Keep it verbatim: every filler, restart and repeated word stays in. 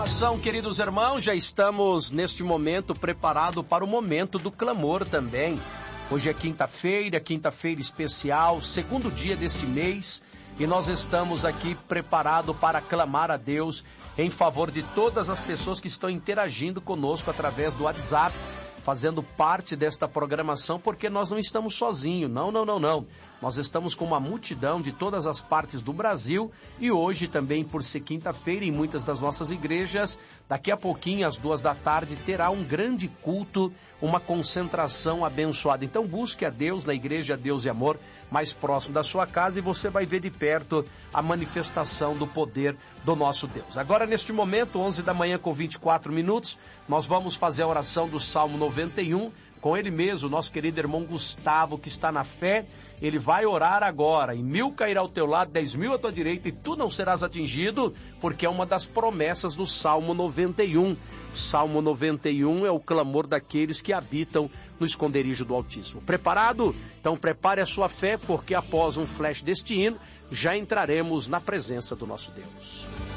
Oração, queridos irmãos, já estamos neste momento preparados para o momento do clamor também. Hoje é quinta-feira, quinta-feira especial, segundo dia deste mês, e nós estamos aqui preparados para clamar a Deus em favor de todas as pessoas que estão interagindo conosco através do WhatsApp, fazendo parte desta programação, porque nós não estamos sozinhos, não, não, não, não. Nós estamos com uma multidão de todas as partes do Brasil e hoje também, por ser quinta-feira, em muitas das nossas igrejas, daqui a pouquinho, às duas da tarde, terá um grande culto, uma concentração abençoada. Então busque a Deus na igreja Deus e Amor, mais próximo da sua casa, e você vai ver de perto a manifestação do poder do nosso Deus. Agora, neste momento, onze da manhã com vinte e quatro minutos, nós vamos fazer a oração do Salmo noventa e um, com ele mesmo, nosso querido irmão Gustavo, que está na fé. Ele vai orar agora, e mil cairá ao teu lado, dez mil à tua direita, e tu não serás atingido, porque é uma das promessas do Salmo noventa e um. O Salmo noventa e um é o clamor daqueles que habitam no esconderijo do Altíssimo. Preparado? Então prepare a sua fé, porque após um flash deste hino, já entraremos na presença do nosso Deus.